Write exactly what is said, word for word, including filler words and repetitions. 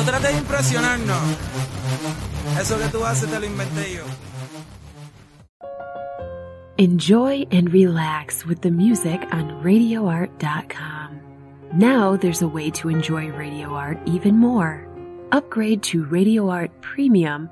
No trates de impresionarnos. Eso que tú haces te lo inventé yo. Enjoy and relax with the music on radio art dot com. Now there's a way to enjoy Radio Art even more. Upgrade to Radio Art Premium